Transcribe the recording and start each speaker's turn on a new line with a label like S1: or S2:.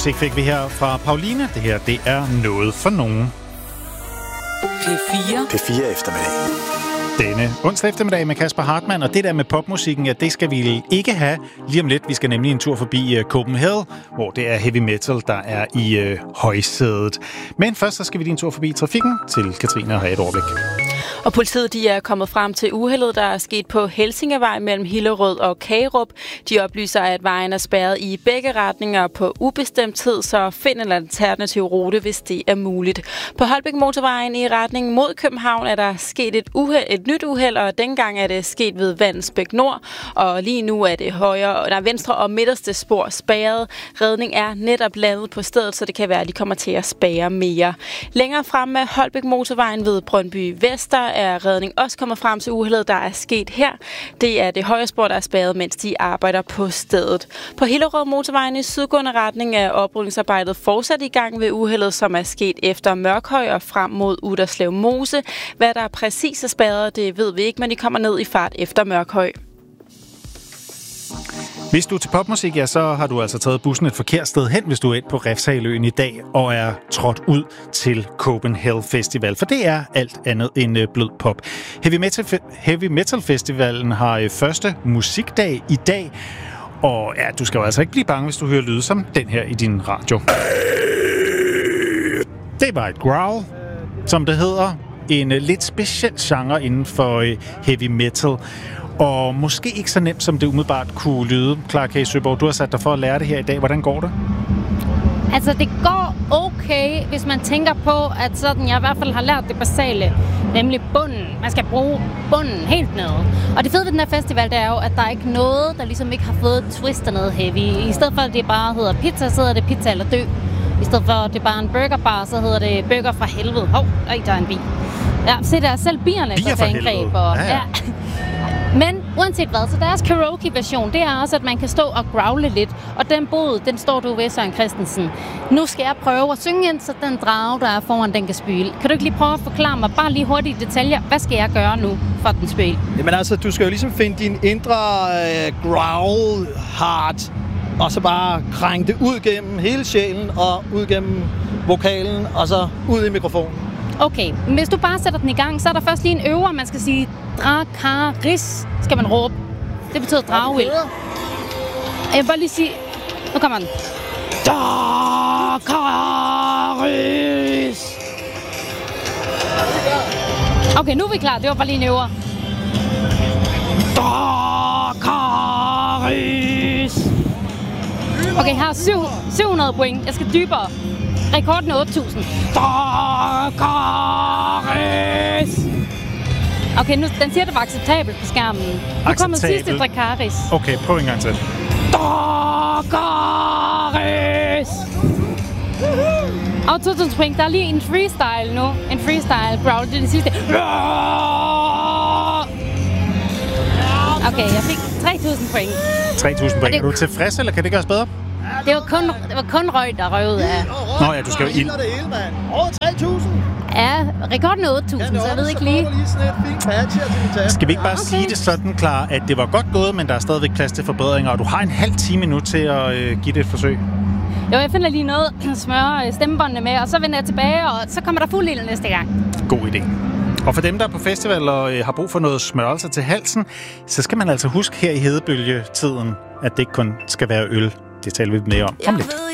S1: Musik fik vi her fra Pauline. Det her, det er noget for nogen.
S2: P4 eftermiddag.
S1: Denne onsdag eftermiddag med Kasper Hartmann, og det der med popmusikken, ja, det skal vi ikke have lige om lidt. Vi skal nemlig en tur forbi Copenhagen, hvor det er heavy metal, der er i højsædet. Men først så skal vi lige en tur forbi trafikken til Katrine og have et overblik.
S3: Og politiet de er kommet frem til uheldet, der er sket på Helsingevej mellem Hillerød og Kagerup. De oplyser, at vejen er spærret i begge retninger på ubestemt tid, så find en alternativ rute, hvis det er muligt. På Holbæk Motorvejen i retning mod København er der sket et nyt uheld, og dengang er det sket ved Vandensbæk Nord. Og lige nu er det venstre og midterste spor spærret. Redning er netop landet på stedet, så det kan være, at de kommer til at spærre mere. Længere frem med Holbæk Motorvejen ved Brøndby Vester er redning også kommet frem til uheldet, der er sket her. Det er det højre spor, der er spærret, mens de arbejder på stedet. På Hillerød Motorvejen i sydgående retning er oprydningsarbejdet fortsat i gang ved uheldet, som er sket efter Mørkhøj og frem mod Uderslev Mose. Hvad der præcis er spærret, det ved vi ikke, men de kommer ned i fart efter Mørkhøj.
S1: Hvis du er til popmusik, ja, så har du altså taget bussen et forkert sted hen, hvis du er ind på Refshaleøen i dag og er trådt ud til Copenhagen Festival. For det er alt andet end blød pop. Heavy Metal Festivalen har første musikdag i dag. Og ja, du skal jo altså ikke blive bange, hvis du hører lyde som den her i din radio. Det var et growl, som det hedder. En lidt speciel genre inden for heavy metal. Og måske ikke så nemt, som det umiddelbart kunne lyde. Clara K. Søborg, du har sat dig for at lære det her i dag. Hvordan går det?
S4: Altså, det går okay, hvis man tænker på, at sådan, jeg i hvert fald har lært det basale, nemlig bunden. Man skal bruge bunden helt nede. Og det fede ved den her festival, det er jo, at der er ikke noget, der ligesom ikke har fået et twist noget heavy. I stedet for, at det bare hedder pizza, så hedder det pizza eller dø. I stedet for, at det bare er en burgerbar, så hedder det burger fra helvede. Der er en bi. Ja, se der, selv bierne går til angreb. Ja. Men uanset hvad, så deres karaoke-version, det er også, at man kan stå og growle lidt. Og den bod, den står du ved, Søren Christensen. Nu skal jeg prøve at synge ind, så den drage, der er foran, den kan spyle. Kan du ikke lige prøve at forklare mig, bare lige hurtigt i detaljer, hvad skal jeg gøre nu for den spyle?
S5: Jamen altså, du skal jo ligesom finde din indre growl heart, og så bare krænge det ud gennem hele sjælen, og ud gennem vokalen, og så ud i mikrofonen.
S4: Okay, men hvis du bare sætter den i gang, så er der først lige en øver, man skal sige Drakaris, skal man råbe. Det betyder dragevild. Jeg vil bare lige sige, nu kommer den. Drakaris. Okay, nu er vi klar. Det var bare lige en øver. Drakaris. Okay, her er 700 point. Jeg skal dybere. Rekorden er 8.000. Drakaris. Okay, nu, den siger, det var acceptabelt på skærmen. Nu kommer sidste Drakaris.
S1: Okay, prøv en gang til.
S4: Drakaris. Og 2.000 point. Der er lige en freestyle nu. En freestyle growl. Det er det sidste. Okay, jeg fik 3.000 point.
S1: 3.000 point. Er du tilfreds, eller kan det gøres bedre?
S4: Det var kun røg, der røg ud af.
S1: Nå ja, du skal jo ild.
S5: Over 3.000.
S4: Ja, rekorden er 8.000, så jeg ved ikke lige.
S1: Skal vi ikke bare sige det sådan, Clara, at det var godt gået, men der er stadigvæk plads til forbedringer, og du har en halv time nu til at give det et forsøg?
S4: Jo, jeg finder lige noget, smøre stemmebåndene med, og så vender jeg tilbage, og så kommer der fuld ild næste gang.
S1: God idé. Og for dem, der er på festival og har brug for noget smørelse til halsen, så skal man altså huske her i hedebølgetiden, at det ikke kun skal være øl. Det taler vi mere om lidt.